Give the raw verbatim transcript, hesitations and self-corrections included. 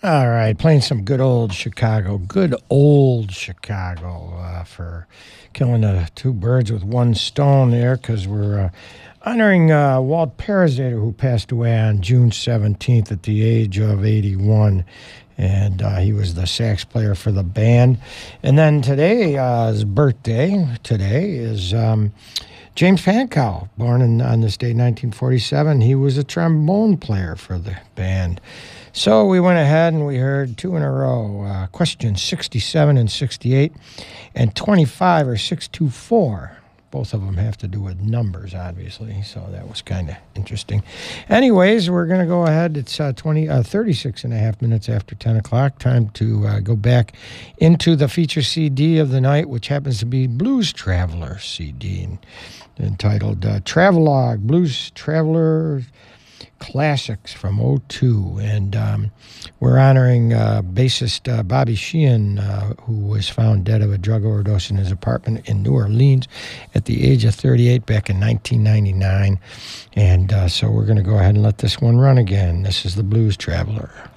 All right, playing some good old Chicago, good old Chicago uh, for killing uh, two birds with one stone there, because we're uh, honoring uh, Walt Parazater, who passed away on June seventeenth at the age of eighty-one. And uh, he was the sax player for the band. And then today, uh, his birthday today is um, James Pankow, born in, on this day, nineteen forty-seven. He was a trombone player for the band. So we went ahead and we heard two in a row, uh, questions sixty-seven and sixty-eight, and twenty-five or six two four. Both of them have to do with numbers, obviously, so that was kind of interesting. Anyways, we're going to go ahead. It's uh, twenty, uh, thirty-six and a half minutes after ten o'clock. Time to uh, go back into the feature C D of the night, which happens to be Blues Traveler C D, entitled uh, Travelogue, Blues Traveler Classics from oh two. And um, we're honoring uh, bassist uh, Bobby Sheehan, uh, who was found dead of a drug overdose in his apartment in New Orleans at the age of thirty-eight back in nineteen ninety-nine. And uh, so we're going to go ahead and let this one run again. This is the Blues Traveler.